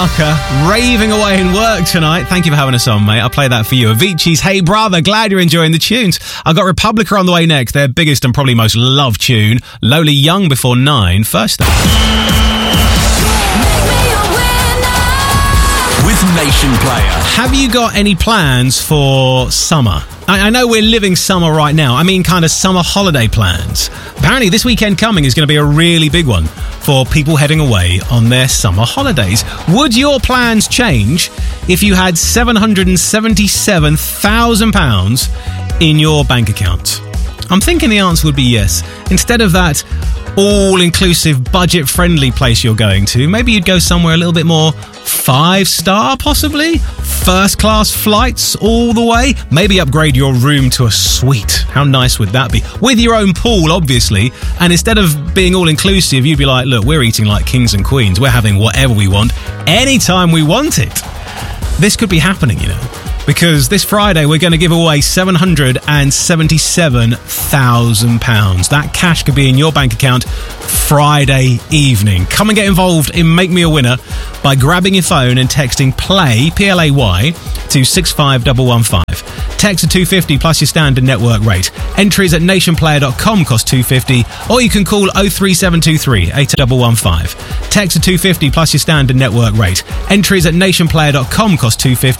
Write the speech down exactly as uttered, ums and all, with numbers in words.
Barker, raving away in work tonight. Thank you for having us on, mate. I'll play that for you. Avicii's Hey Brother, glad you're enjoying the tunes. I've got Republica on the way next, their biggest and probably most loved tune. Lowly Young before nine. First up. With Nation Player. Have you got any plans for summer? I, I know we're living summer right now. I mean kind of summer holiday plans. Apparently this weekend coming is going to be a really big one for people heading away on their summer holidays. Would your plans change if you had seven hundred seventy-seven thousand pounds in your bank account? I'm thinking the answer would be yes. Instead of that all-inclusive, budget-friendly place you're going to, maybe you'd go somewhere a little bit more five-star, possibly? First-class flights all the way? Maybe upgrade your room to a suite. How nice would that be? With your own pool, obviously. And instead of being all-inclusive, you'd be like, look, we're eating like kings and queens. We're having whatever we want, anytime we want it. This could be happening, you know. Because this Friday we're going to give away seven hundred seventy-seven thousand pounds. That cash could be in your bank account Friday evening. Come and get involved in Make Me a Winner by grabbing your phone and texting PLAY, P L A Y, to six five one one five. Text to two fifty plus your standard network rate. Entries at nationplayer dot com cost two fifty, or you can call oh three seven two three eight one one five. Text to two fifty plus your standard network rate. Entries at nationplayer dot com cost two fifty.